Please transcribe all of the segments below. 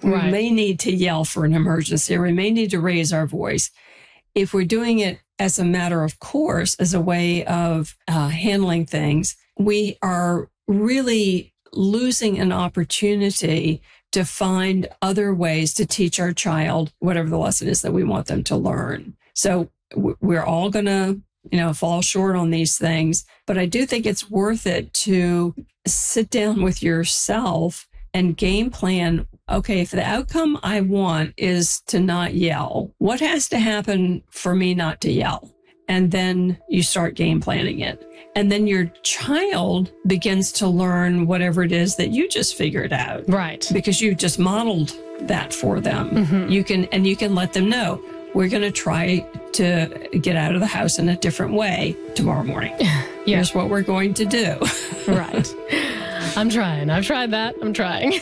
We may need to yell for an emergency, or we may need to raise our voice. If we're doing it as a matter of course, as a way of handling things, we are really losing an opportunity to find other ways to teach our child whatever the lesson is that we want them to learn. So we're all going to, fall short on these things, but I do think it's worth it to sit down with yourself and game plan. Okay, if the outcome I want is to not yell, what has to happen for me not to yell? And then you start game planning it. And then your child begins to learn whatever it is that you just figured out. Right. Because you just modeled that for them. Mm-hmm. You can let them know, we're going to try to get out of the house in a different way tomorrow morning. Yeah. Here's what we're going to do. Right. I'm trying. I've tried that. I'm trying.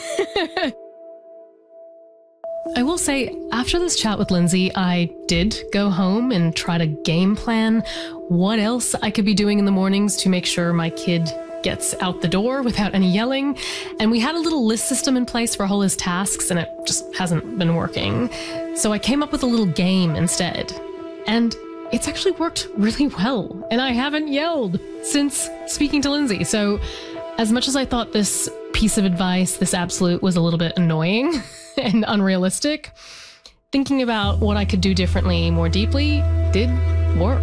I will say, after this chat with Lindsay, I did go home and try to game plan what else I could be doing in the mornings to make sure my kid gets out the door without any yelling. And we had a little list system in place for all his tasks, and it just hasn't been working. So I came up with a little game instead. And it's actually worked really well. And I haven't yelled since speaking to Lindsay. So as much as I thought this piece of advice, this absolute, was a little bit annoying and unrealistic, thinking about what I could do differently more deeply did work.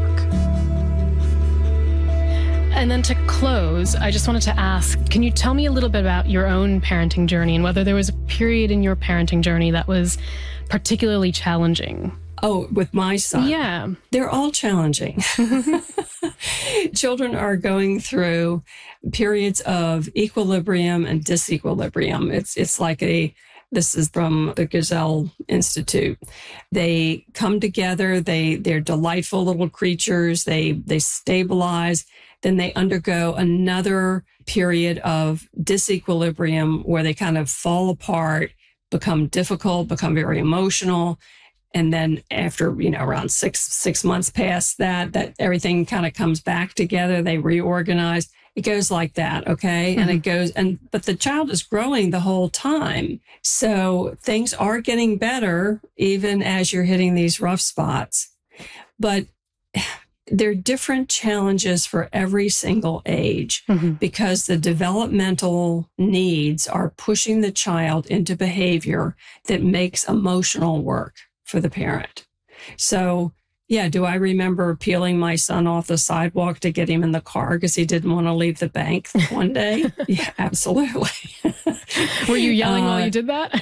And then to close, I just wanted to ask, can you tell me a little bit about your own parenting journey and whether there was a period in your parenting journey that was particularly challenging? Oh, with my son? Yeah. They're all challenging. Children are going through periods of equilibrium and disequilibrium. It's like this is from the Gazelle Institute. They come together. They're delightful little creatures. They stabilize. Then they undergo another period of disequilibrium where they kind of fall apart, become difficult, become very emotional. And then after, around six months past that everything kind of comes back together. They reorganize. It goes like that. Okay. Mm-hmm. And it goes, but the child is growing the whole time. So things are getting better, even as you're hitting these rough spots. But there are different challenges for every single age, mm-hmm. because the developmental needs are pushing the child into behavior that makes emotional work for the parent. So, yeah, do I remember peeling my son off the sidewalk to get him in the car because he didn't want to leave the bank one day? Yeah, absolutely. Were you yelling while you did that?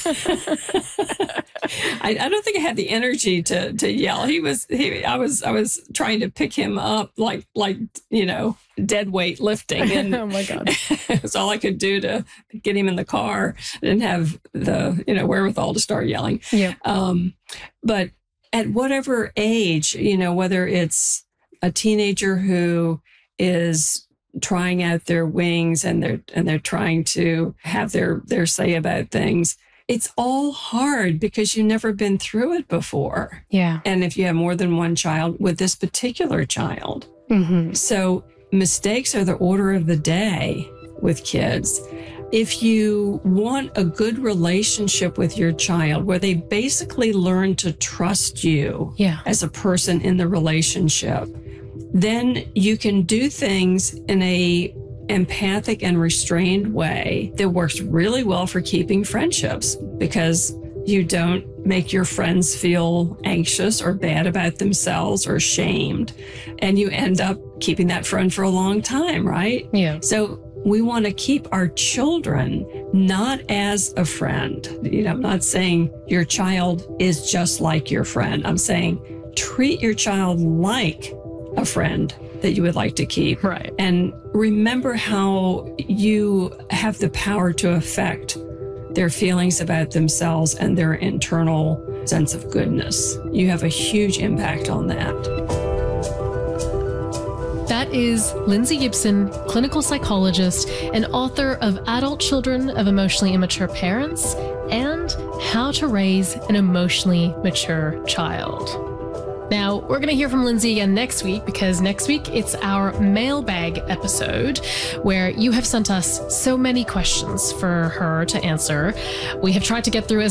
I don't think I had the energy to yell. I was trying to pick him up like dead weight lifting. And oh my God. It was all I could do to get him in the car. I didn't have the wherewithal to start yelling. Yeah. But at whatever age, whether it's a teenager who is trying out their wings and they're trying to have their say about things, it's all hard because you've never been through it before. Yeah. And if you have more than one child, with this particular child. Mm-hmm. So mistakes are the order of the day with kids. If you want a good relationship with your child where they basically learn to trust you as a person in the relationship, then you can do things in a empathic and restrained way that works really well for keeping friendships, because you don't make your friends feel anxious or bad about themselves or shamed. And you end up keeping that friend for a long time, right? Yeah. So we want to keep our children not as a friend. I'm not saying your child is just like your friend. I'm saying treat your child like a friend that you would like to keep. Right. And remember how you have the power to affect their feelings about themselves and their internal sense of goodness. You have a huge impact on that. That is Lindsay Gibson, clinical psychologist and author of Adult Children of Emotionally Immature Parents and How to Raise an Emotionally Mature Child. Now, we're going to hear from Lindsay again next week, because next week it's our mailbag episode where you have sent us so many questions for her to answer. We have tried to get through as